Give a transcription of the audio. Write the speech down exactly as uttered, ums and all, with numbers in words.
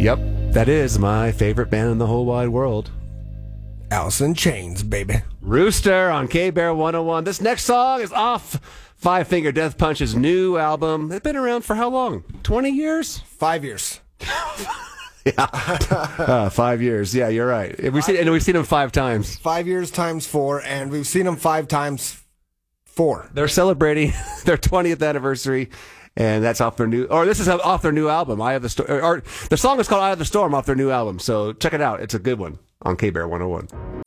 Yep, that is my favorite band in the whole wide world. Alice in Chains, baby. Rooster on K-Bear one oh one. This next song is off Five Finger Death Punch's new album. It's been around for how long? twenty years? Five years. Yeah, uh, five years. Yeah, you're right. We've seen, and we've seen them five times. Five years times four, and we've seen them five times four. They're celebrating their twentieth anniversary, and that's off their new, or this is off their new album, Eye of the Storm. Or, or the song is called Eye of the Storm off their new album. So check it out. It's a good one on K-Bear one oh one.